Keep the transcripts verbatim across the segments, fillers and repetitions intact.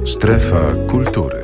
Strefa kultury.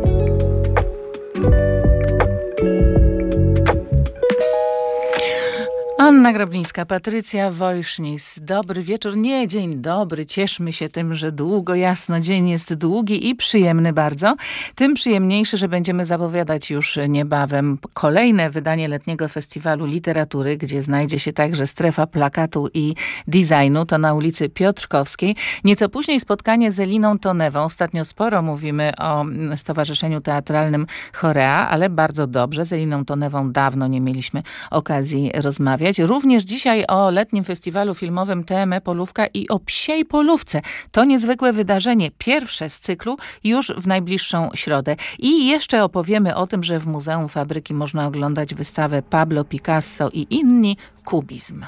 Anna Grablińska, Patrycja Wojsznis. Dobry wieczór. Nie, dzień dobry. Cieszmy się tym, że długo, jasno, dzień jest długi i przyjemny bardzo. Tym przyjemniejszy, że będziemy zapowiadać już niebawem kolejne wydanie Letniego Festiwalu Literatury, gdzie znajdzie się także strefa plakatu i designu. To na ulicy Piotrkowskiej. Nieco później spotkanie z Eliną Tonewą. Ostatnio sporo mówimy o Stowarzyszeniu Teatralnym Chorea, ale bardzo dobrze. Z Eliną Tonewą dawno nie mieliśmy okazji rozmawiać. Również dzisiaj o letnim festiwalu filmowym T M E Polówka i o Psiej Polówce. To niezwykłe wydarzenie, pierwsze z cyklu, już w najbliższą środę. I jeszcze opowiemy o tym, że w Muzeum Fabryki można oglądać wystawę Pablo Picasso i inni, kubizm.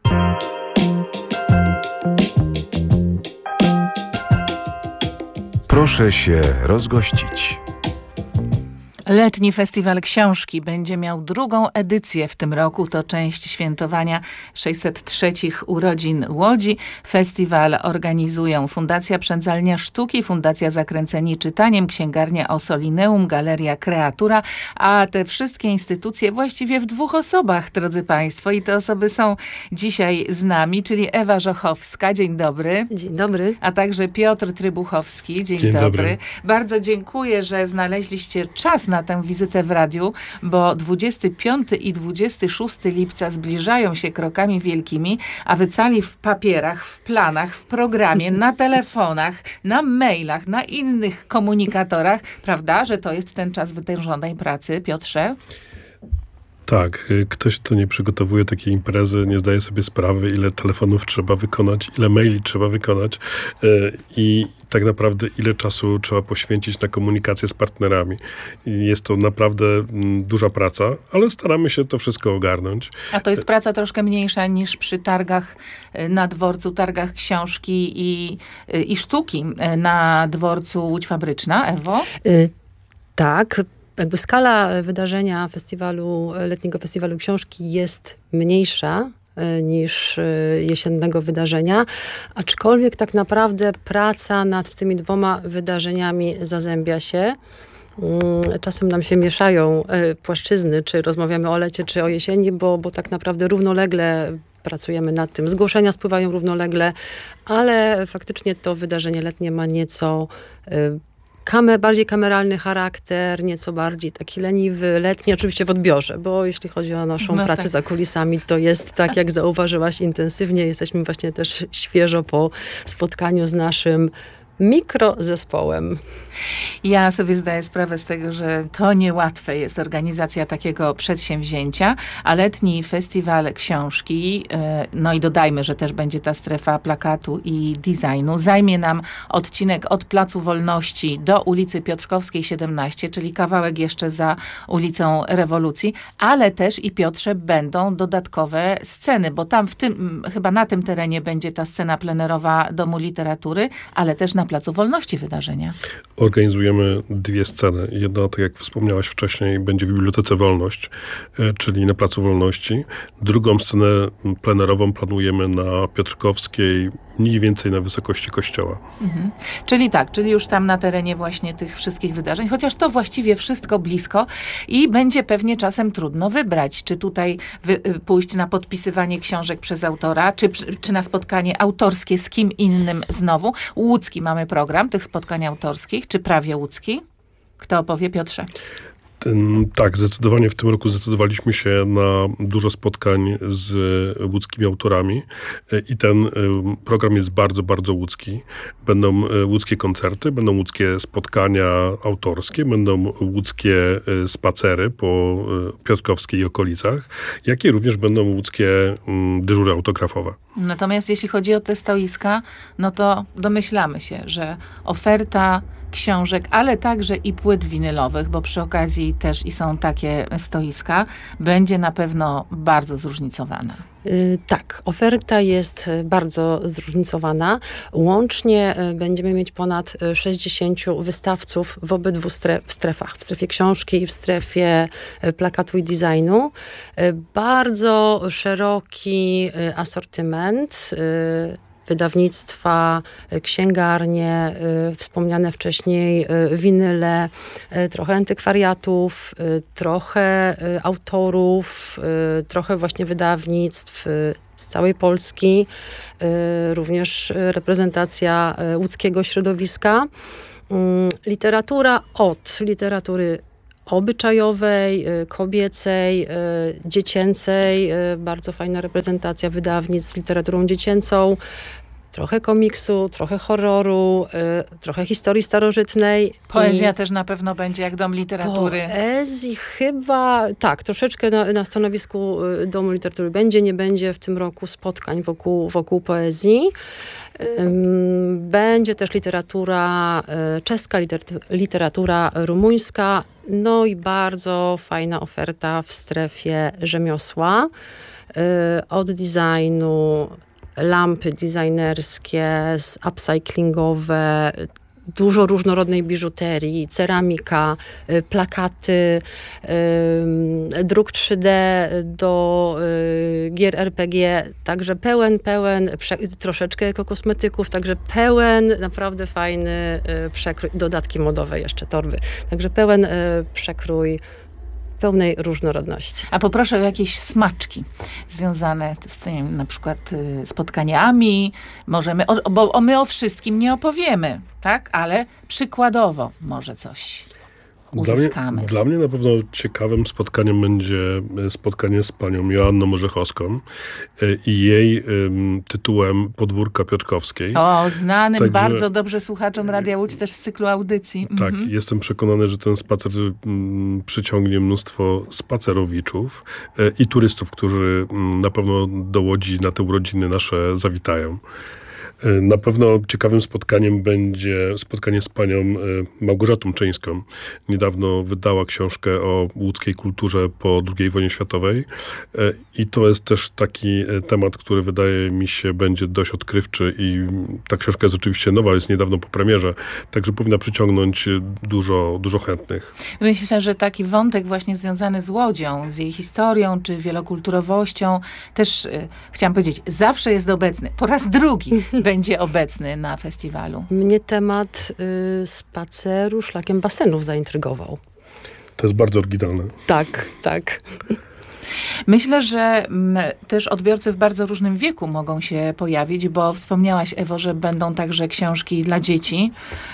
Proszę się rozgościć. Letni Festiwal Książki będzie miał drugą edycję w tym roku. To część świętowania sześćset trzech urodzin Łodzi. Festiwal organizują Fundacja Przędzalnia Sztuki, Fundacja Zakręceni Czytaniem, Księgarnia Ossolineum, Galeria Kreatura, a te wszystkie instytucje właściwie w dwóch osobach, drodzy Państwo. I te osoby są dzisiaj z nami, czyli Ewa Żochowska. Dzień dobry. Dzień dobry. A także Piotr Trybuchowski. Dzień, Dzień dobry. dobry. Bardzo dziękuję, że znaleźliście czas na tę wizytę w radiu, bo dwudziestego piątego i dwudziestego szóstego lipca zbliżają się krokami wielkimi, a wy cali w papierach, w planach, w programie, na telefonach, na mailach, na innych komunikatorach, prawda, że to jest ten czas wytężonej pracy, Piotrze? Tak, ktoś, kto nie przygotowuje takiej imprezy, nie zdaje sobie sprawy, ile telefonów trzeba wykonać, ile maili trzeba wykonać yy, i tak naprawdę ile czasu trzeba poświęcić na komunikację z partnerami. I jest to naprawdę mm, duża praca, ale staramy się to wszystko ogarnąć. A to jest praca troszkę mniejsza niż przy targach na dworcu, targach książki i, i sztuki na dworcu Łódź Fabryczna, Ewo? Y, tak. Jakby skala wydarzenia festiwalu, letniego festiwalu książki jest mniejsza niż jesiennego wydarzenia, aczkolwiek tak naprawdę praca nad tymi dwoma wydarzeniami zazębia się. Czasem nam się mieszają płaszczyzny, czy rozmawiamy o lecie, czy o jesieni, bo, bo tak naprawdę równolegle pracujemy nad tym. Zgłoszenia spływają równolegle, ale faktycznie to wydarzenie letnie ma nieco Kamer, bardziej kameralny charakter, nieco bardziej taki leniwy, letni, oczywiście w odbiorze, bo jeśli chodzi o naszą no pracę tak. za kulisami, to jest tak, jak zauważyłaś, intensywnie. Jesteśmy właśnie też świeżo po spotkaniu z naszym mikrozespołem. Ja sobie zdaję sprawę z tego, że to niełatwe jest organizacja takiego przedsięwzięcia, a letni festiwal książki, no i dodajmy, że też będzie ta strefa plakatu i designu, zajmie nam odcinek od Placu Wolności do ulicy Piotrkowskiej siedemnaście, czyli kawałek jeszcze za ulicą Rewolucji, ale też i Piotrze będą dodatkowe sceny, bo tam w tym, chyba na tym terenie będzie ta scena plenerowa Domu Literatury, ale też na Placu Wolności wydarzenia. Organizujemy dwie sceny. Jedna, tak jak wspomniałaś wcześniej, będzie w Bibliotece Wolność, czyli na Placu Wolności. Drugą scenę plenerową planujemy na Piotrkowskiej, mniej więcej na wysokości kościoła. Mhm. Czyli tak, czyli już tam na terenie właśnie tych wszystkich wydarzeń, chociaż to właściwie wszystko blisko i będzie pewnie czasem trudno wybrać, czy tutaj wy, pójść na podpisywanie książek przez autora, czy, czy na spotkanie autorskie z kim innym znowu. Łódzki mamy program tych spotkań autorskich, czy prawie łódzki? Kto opowie, Piotrze? Ten, tak, zdecydowanie w tym roku zdecydowaliśmy się na dużo spotkań z łódzkimi autorami i ten program jest bardzo, bardzo łódzki. Będą łódzkie koncerty, będą łódzkie spotkania autorskie, będą łódzkie spacery po Piotrkowskiej i okolicach, jak i również będą łódzkie dyżury autografowe. Natomiast jeśli chodzi o te stoiska, no to domyślamy się, że oferta książek, ale także i płyt winylowych, bo przy okazji też i są takie stoiska, będzie na pewno bardzo zróżnicowana. Yy, tak, oferta jest bardzo zróżnicowana. Łącznie będziemy mieć ponad sześćdziesięciu wystawców w obydwu stref- strefach. W strefie książki i w strefie plakatu i designu. Yy, bardzo szeroki asortyment. Yy, wydawnictwa, księgarnie, wspomniane wcześniej winyle, trochę antykwariatów, trochę autorów, trochę właśnie wydawnictw z całej Polski, również reprezentacja łódzkiego środowiska. Literatura od literatury obyczajowej, kobiecej, dziecięcej, bardzo fajna reprezentacja wydawnictw z literaturą dziecięcą, trochę komiksu, trochę horroru, trochę historii starożytnej. Poezja I też na pewno będzie jak Dom Literatury. poezji chyba, tak, troszeczkę na, na stanowisku Domu Literatury będzie, nie będzie w tym roku spotkań wokół, wokół poezji. Będzie też literatura czeska, literatura rumuńska, no i bardzo fajna oferta w strefie rzemiosła. Od designu, lampy designerskie, upcyclingowe, dużo różnorodnej biżuterii, ceramika, plakaty, druk trzy D do gier R P G, także pełen, pełen, troszeczkę ekokosmetyków, także pełen, naprawdę fajny przekrój, dodatki modowe jeszcze, torby, także pełen przekrój pełnej różnorodności. A poproszę o jakieś smaczki związane z tymi na przykład spotkaniami. Możemy, o, bo my o wszystkim nie opowiemy, tak? Ale przykładowo może coś uzyskamy. Dla mnie, dla mnie na pewno ciekawym spotkaniem będzie spotkanie z panią Joanną Orzechowską i jej um, tytułem Podwórka Piotrkowskiej. O, znanym Także, bardzo dobrze słuchaczom Radia Łódź też z cyklu audycji. Tak, mhm. jestem przekonany, że ten spacer um, przyciągnie mnóstwo spacerowiczów e, i turystów, którzy um, na pewno do Łodzi na te urodziny nasze zawitają. Na pewno ciekawym spotkaniem będzie spotkanie z panią Małgorzatą Czyńską. Niedawno wydała książkę o łódzkiej kulturze po drugiej wojnie światowej i to jest też taki temat, który wydaje mi się będzie dość odkrywczy i ta książka jest oczywiście nowa, jest niedawno po premierze, także powinna przyciągnąć dużo, dużo chętnych. Myślę, że taki wątek właśnie związany z Łodzią, z jej historią czy wielokulturowością też, y, chciałam powiedzieć, zawsze jest obecny. Po raz drugi będzie obecny na festiwalu. Mnie temat y, spaceru szlakiem basenów zaintrygował. To jest bardzo oryginalne. Tak, tak. Myślę, że m, też odbiorcy w bardzo różnym wieku mogą się pojawić, bo wspomniałaś, Ewo, że będą także książki dla dzieci.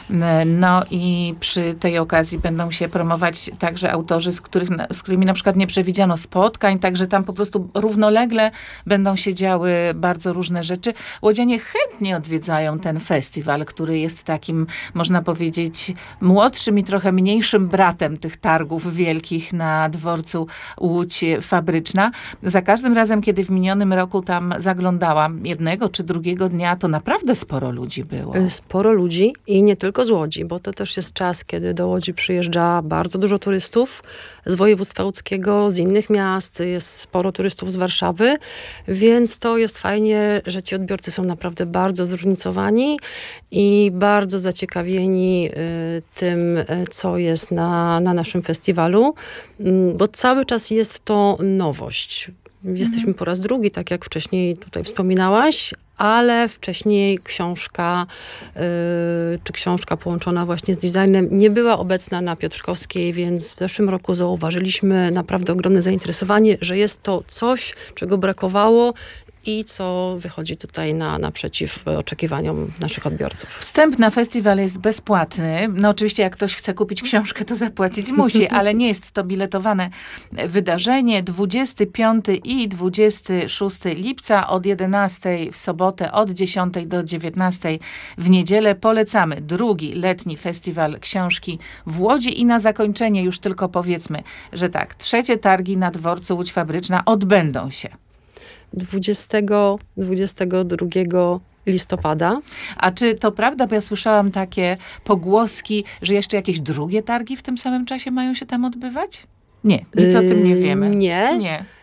No i przy tej okazji będą się promować także autorzy, z, których, z którymi na przykład nie przewidziano spotkań, także tam po prostu równolegle będą się działy bardzo różne rzeczy. Łodzianie chętnie odwiedzają ten festiwal, który jest takim, można powiedzieć, młodszym i trochę mniejszym bratem tych targów wielkich na dworcu Łódź Fabryczna. Za każdym razem, kiedy w minionym roku tam zaglądałam, jednego czy drugiego dnia, to naprawdę sporo ludzi było. Sporo ludzi i nie tylko z Łodzi, bo to też jest czas, kiedy do Łodzi przyjeżdża bardzo dużo turystów z województwa łódzkiego, z innych miast, jest sporo turystów z Warszawy, więc to jest fajnie, że ci odbiorcy są naprawdę bardzo zróżnicowani i bardzo zaciekawieni y, tym, co jest na, na naszym festiwalu, y, bo cały czas jest to nowość. Jesteśmy mhm. po raz drugi, tak jak wcześniej tutaj wspominałaś, ale wcześniej książka, yy, czy książka połączona właśnie z designem nie była obecna na Piotrkowskiej, więc w zeszłym roku zauważyliśmy naprawdę ogromne zainteresowanie, że jest to coś, czego brakowało i co wychodzi tutaj na, naprzeciw oczekiwaniom naszych odbiorców. Wstęp na festiwal jest bezpłatny. No oczywiście jak ktoś chce kupić książkę, to zapłacić musi, ale nie jest to biletowane wydarzenie. dwudziestego piątego i dwudziestego szóstego lipca od jedenastej w sobotę, od dziesiątej do dziewiętnastej w niedzielę. Polecamy drugi letni festiwal książki w Łodzi i na zakończenie już tylko powiedzmy, że tak, trzecie targi na dworcu Łódź Fabryczna odbędą się dwudziestego do dwudziestego drugiego listopada. A czy to prawda, bo ja słyszałam takie pogłoski, że jeszcze jakieś drugie targi w tym samym czasie mają się tam odbywać? Nie, nic o tym nie wiemy. Nie. Nie.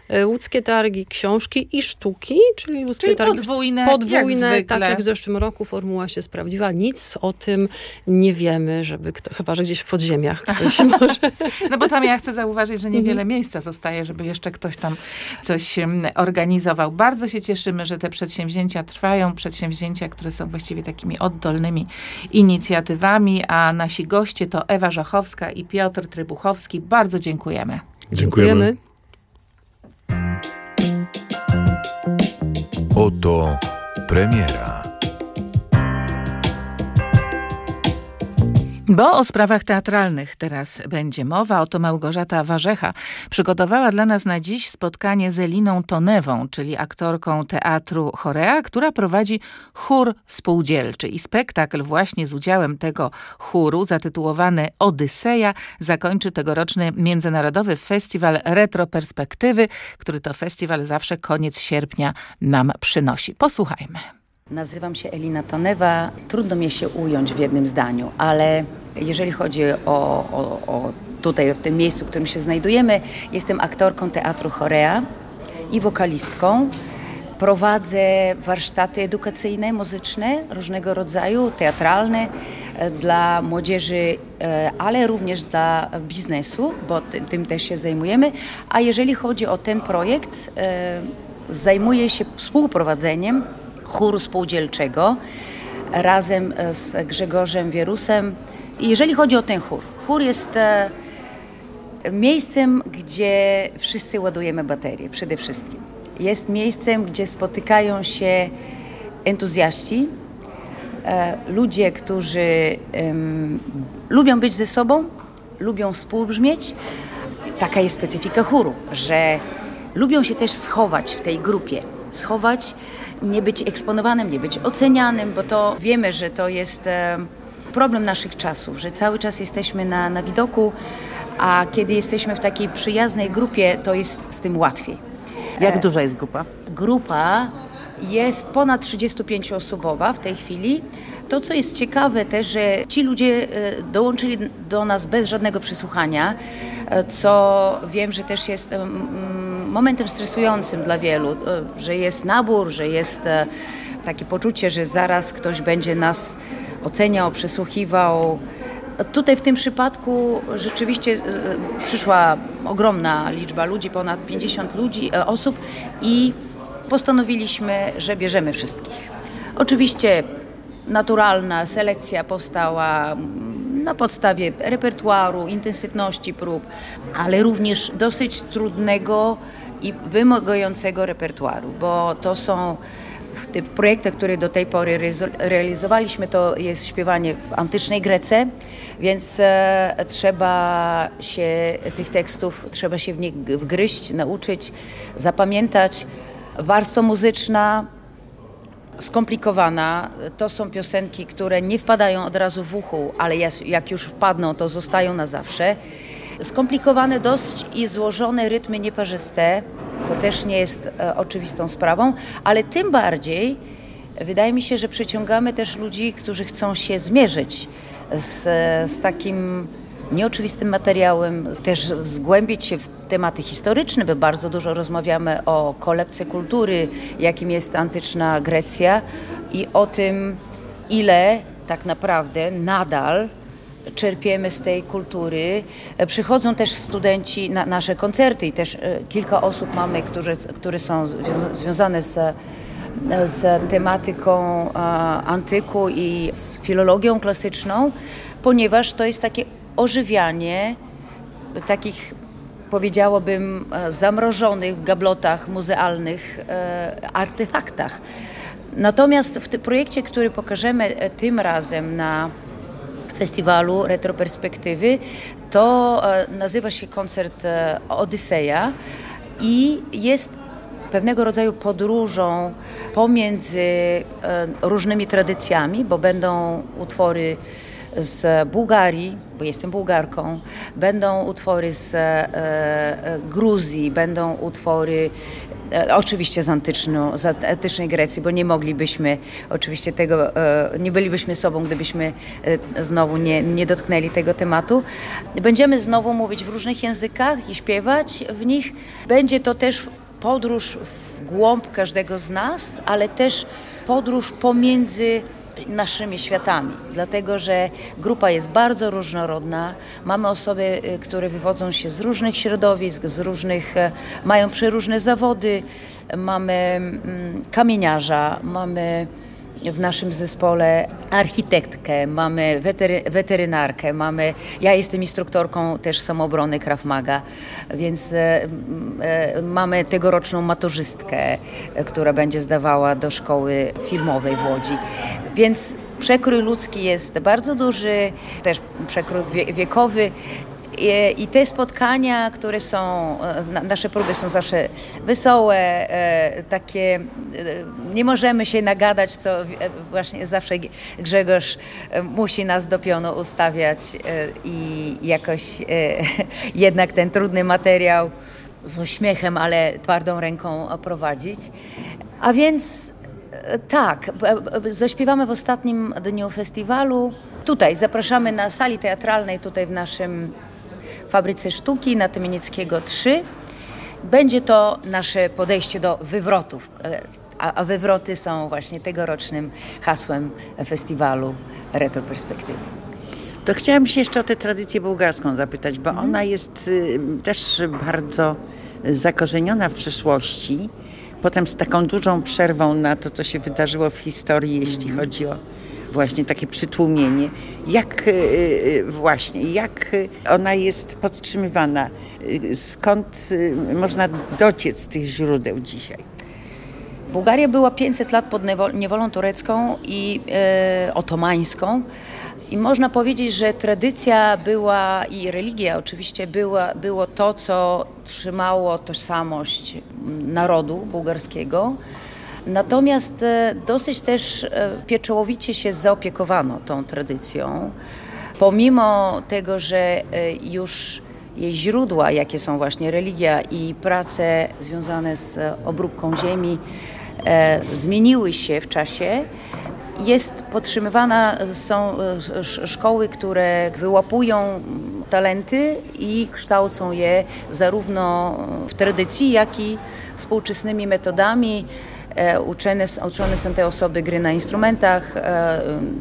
Łódzkie Targi Książki i Sztuki, czyli Łódzkie Czyli Targi podwójne, podwójne, jak tak zwykle. jak w zeszłym roku formuła się sprawdziła. Nic o tym nie wiemy, żeby kto, chyba że gdzieś w podziemiach ktoś może. No bo tam ja chcę zauważyć, że niewiele miejsca zostaje, żeby jeszcze ktoś tam coś em, organizował. Bardzo się cieszymy, że te przedsięwzięcia trwają, przedsięwzięcia, które są właściwie takimi oddolnymi inicjatywami, a nasi goście to Ewa Żachowska i Piotr Trybuchowski. Bardzo dziękujemy. Dziękujemy. Oto premiera. Bo o sprawach teatralnych teraz będzie mowa. Oto Małgorzata Warzecha przygotowała dla nas na dziś spotkanie z Eliną Tonewą, czyli aktorką teatru Chorea, która prowadzi chór spółdzielczy. I spektakl właśnie z udziałem tego chóru, zatytułowany Odyseja, zakończy tegoroczny Międzynarodowy Festiwal Retroperspektywy, który to festiwal zawsze koniec sierpnia nam przynosi. Posłuchajmy. Nazywam się Elina Tonewa. Trudno mi się ująć w jednym zdaniu, ale jeżeli chodzi o, o, o tutaj, w tym miejscu, w którym się znajdujemy, jestem aktorką teatru Chorea i wokalistką. Prowadzę warsztaty edukacyjne, muzyczne, różnego rodzaju, teatralne dla młodzieży, ale również dla biznesu, bo tym, tym też się zajmujemy. A jeżeli chodzi o ten projekt, zajmuję się współprowadzeniem chóru spółdzielczego razem z Grzegorzem Wierusem. Jeżeli chodzi o ten chór, chór jest e, miejscem, gdzie wszyscy ładujemy baterie przede wszystkim. Jest miejscem, gdzie spotykają się entuzjaści, e, ludzie, którzy em, lubią być ze sobą, lubią współbrzmieć. Taka jest specyfika chóru, że lubią się też schować w tej grupie, schować, nie być eksponowanym, nie być ocenianym, bo to wiemy, że to jest e, problem naszych czasów, że cały czas jesteśmy na, na widoku, a kiedy jesteśmy w takiej przyjaznej grupie, to jest z tym łatwiej. Jak duża jest grupa? Grupa jest ponad trzydziestopięcioosobowa w tej chwili. To, co jest ciekawe też, że ci ludzie e, dołączyli do nas bez żadnego przesłuchania, e, co wiem, że też jest e, momentem stresującym dla wielu, e, że jest nabór, że jest e, takie poczucie, że zaraz ktoś będzie nas oceniał, przesłuchiwał. Tutaj w tym przypadku rzeczywiście e, przyszła ogromna liczba ludzi, ponad pięćdziesiąt ludzi, e, osób i postanowiliśmy, że bierzemy wszystkich. Oczywiście naturalna selekcja powstała na podstawie repertuaru, intensywności prób, ale również dosyć trudnego i wymagającego repertuaru, bo to są w tych projektach, które do tej pory realizowaliśmy, to jest śpiewanie w antycznej Grece, więc e, trzeba się tych tekstów, trzeba się w nie wgryźć, nauczyć, zapamiętać. Warstwa muzyczna skomplikowana, to są piosenki, które nie wpadają od razu w uchu, ale jak już wpadną, to zostają na zawsze. Skomplikowane dość i złożone rytmy nieparzyste, co też nie jest e, oczywistą sprawą, ale tym bardziej wydaje mi się, że przyciągamy też ludzi, którzy chcą się zmierzyć z, z takim nieoczywistym materiałem, też zgłębić się w tematy historyczne, bo bardzo dużo rozmawiamy o kolebce kultury, jakim jest antyczna Grecja i o tym, ile tak naprawdę nadal czerpiemy z tej kultury. Przychodzą też studenci na nasze koncerty i też kilka osób mamy, które, które są zwią- związane z, z tematyką antyku i z filologią klasyczną, ponieważ to jest takie ożywianie takich, powiedziałabym, zamrożonych gablotach muzealnych, artefaktach. Natomiast w tym projekcie, który pokażemy tym razem na festiwalu Retroperspektywy, to nazywa się koncert Odyseja i jest pewnego rodzaju podróżą pomiędzy różnymi tradycjami, bo będą utwory z Bułgarii, bo jestem Bułgarką, będą utwory z e, Gruzji, będą utwory e, oczywiście z, antyczną, z antycznej Grecji, bo nie moglibyśmy oczywiście tego, e, nie bylibyśmy sobą, gdybyśmy e, znowu nie, nie dotknęli tego tematu. Będziemy znowu mówić w różnych językach i śpiewać w nich. Będzie to też podróż w głąb każdego z nas, ale też podróż pomiędzy naszymi światami, dlatego że grupa jest bardzo różnorodna. Mamy osoby, które wywodzą się z różnych środowisk, z różnych, mają przeróżne zawody. Mamy kamieniarza, mamy w naszym zespole architektkę, mamy wetery, weterynarkę, mamy, ja jestem instruktorką też samoobrony Krav Maga, więc e, e, mamy tegoroczną maturzystkę, e, która będzie zdawała do szkoły filmowej w Łodzi. Więc przekrój ludzki jest bardzo duży, też przekrój wie, wiekowy. I te spotkania, które są, nasze próby są zawsze wesołe, takie, nie możemy się nagadać, co właśnie zawsze Grzegorz musi nas do pionu ustawiać i jakoś jednak ten trudny materiał z uśmiechem, ale twardą ręką prowadzić. A więc tak, zaśpiewamy w ostatnim dniu festiwalu. Tutaj zapraszamy na sali teatralnej, tutaj w naszym Fabryce Sztuki na Tymienieckiego trzy. Będzie to nasze podejście do wywrotów, a, a wywroty są właśnie tegorocznym hasłem festiwalu Retroperspektywy. To chciałam się jeszcze o tę tradycję bułgarską zapytać, bo Mhm. ona jest y, też bardzo zakorzeniona w przeszłości. Potem z taką dużą przerwą na to, co się wydarzyło w historii, jeśli chodzi o właśnie takie przytłumienie. Jak y, właśnie, jak ona jest podtrzymywana? Skąd y, można dociec tych źródeł dzisiaj? Bułgaria była pięćset lat pod niewolą turecką i e, otomańską. I można powiedzieć, że tradycja była i religia oczywiście była, było to, co trzymało tożsamość narodu bułgarskiego. Natomiast e, dosyć też e, pieczołowicie się zaopiekowano tą tradycją. Pomimo tego, że e, już jej źródła, jakie są właśnie religia i prace związane z obróbką ziemi, e, zmieniły się w czasie. Jest podtrzymywana, są szkoły, które wyłapują talenty i kształcą je zarówno w tradycji, jak i współczesnymi metodami. Uczone, uczone są te osoby gry na instrumentach, e, e,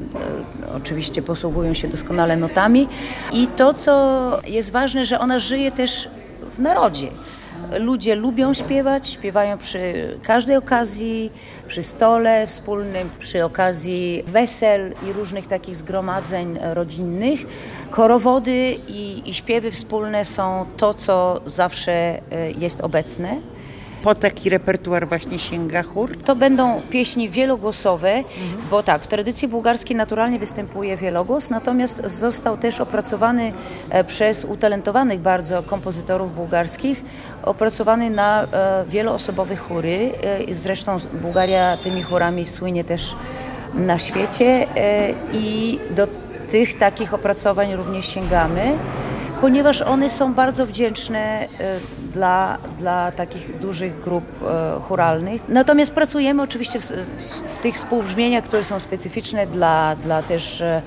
oczywiście posługują się doskonale notami. I to, co jest ważne, że ona żyje też w narodzie. Ludzie lubią śpiewać, śpiewają przy każdej okazji, przy stole wspólnym, przy okazji wesel i różnych takich zgromadzeń rodzinnych. Korowody i, i śpiewy wspólne są to, co zawsze jest obecne. Po taki repertuar właśnie sięga chór? To będą pieśni wielogłosowe, mhm. bo tak, w tradycji bułgarskiej naturalnie występuje wielogłos, natomiast został też opracowany przez utalentowanych bardzo kompozytorów bułgarskich, opracowany na e, wieloosobowe chóry. E, zresztą Bułgaria tymi chórami słynie też na świecie e, i do tych takich opracowań również sięgamy, ponieważ one są bardzo wdzięczne e, dla, dla takich dużych grup e, chóralnych. Natomiast pracujemy oczywiście w, w tych współbrzmieniach, które są specyficzne dla, dla też e,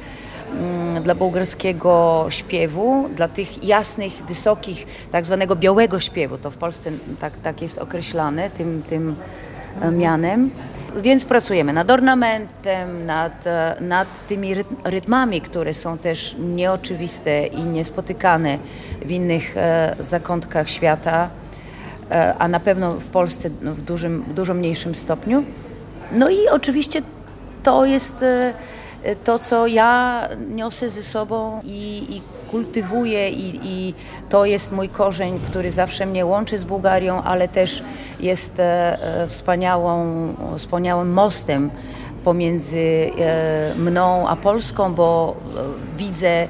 m, dla bułgarskiego śpiewu, dla tych jasnych, wysokich, tak zwanego białego śpiewu. To w Polsce tak, tak jest określane tym, tym e, mianem. Więc pracujemy nad ornamentem, nad, nad tymi rytmami, które są też nieoczywiste i niespotykane w innych e, zakątkach świata, e, a na pewno w Polsce w, dużym, w dużo mniejszym stopniu. No i oczywiście to jest e, to, co ja niosę ze sobą i, i kultywuję i, i to jest mój korzeń, który zawsze mnie łączy z Bułgarią, ale też jest e, wspaniałą, wspaniałym mostem pomiędzy e, mną a Polską, bo e, widzę e,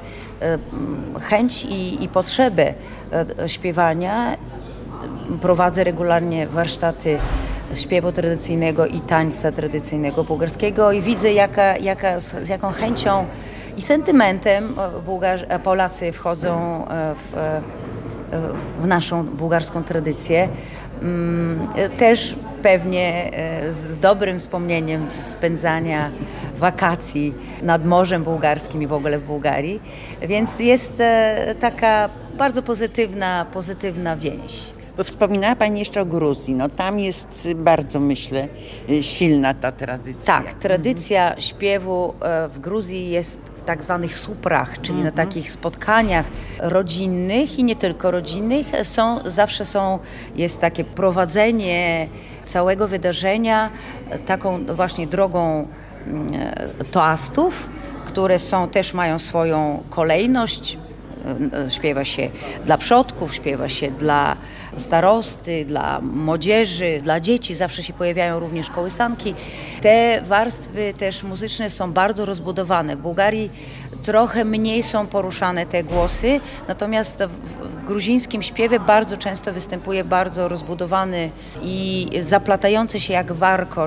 chęć i, i potrzebę e, śpiewania. Prowadzę regularnie warsztaty śpiewu tradycyjnego i tańca tradycyjnego bułgarskiego i widzę, jaka, jaka, z jaką chęcią I sentymentem Bułgar- Polacy wchodzą w, w naszą bułgarską tradycję. Też pewnie z, z dobrym wspomnieniem spędzania wakacji nad Morzem Bułgarskim i w ogóle w Bułgarii. Więc jest taka bardzo pozytywna, pozytywna więź. Bo wspominała Pani jeszcze o Gruzji. No tam jest bardzo, myślę, silna ta tradycja. Tak, tradycja śpiewu w Gruzji jest w tak zwanych suprach, czyli na takich spotkaniach rodzinnych i nie tylko rodzinnych. Są, zawsze są, jest takie prowadzenie całego wydarzenia taką właśnie drogą toastów, które są, też mają swoją kolejność. Śpiewa się dla przodków, śpiewa się dla starosty, dla młodzieży, dla dzieci. Zawsze się pojawiają również kołysanki. Te warstwy też muzyczne są bardzo rozbudowane. W Bułgarii trochę mniej są poruszane te głosy, natomiast w gruzińskim śpiewie bardzo często występuje bardzo rozbudowany i zaplatający się jak warkosz